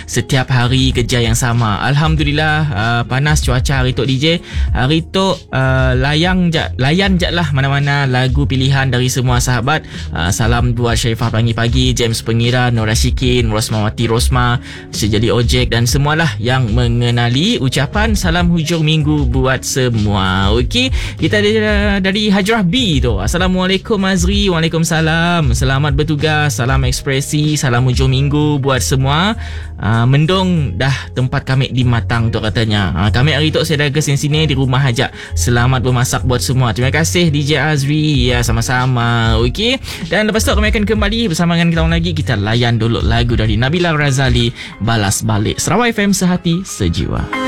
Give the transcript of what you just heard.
setiap hari kerja yang sama. Alhamdulillah, panas cuaca hari tu DJ. Hari tu layan je lah mana-mana lagu pilihan dari semua sahabat. Salam buat Syaifah pagi-pagi, James Pengira, Nora Syikin, Rosmawati Rosma, Sejadi Ojek dan semualah yang mengenali ucapan salam hujung minggu buat semua. Okey, kita dari Hajrah B tu. Assalamualaikum Azri. Waalaikumsalam. Selamat bertugas. Salam ekspresi, salam hujung minggu buat semua. Mendung dah tempat kami di Matang tu katanya. Kami hari tu saya dah ke sini di rumah aja. Selamat bermasak buat semua. Terima kasih DJ Azri. Ya, sama-sama. Okey. Dan lepas tu kami akan kembali bersama dengan kita lagi. Kita layan dulu lagu dari Nabila Razali, Balas Balik. Sarawak FM, sehati sejiwa.